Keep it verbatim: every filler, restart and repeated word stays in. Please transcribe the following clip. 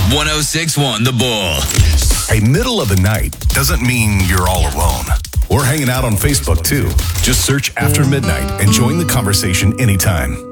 one oh six point one The Bull. Hey, middle of the night doesn't mean you're all alone. We're hanging out on Facebook too. Just search After Midnight and join the conversation anytime.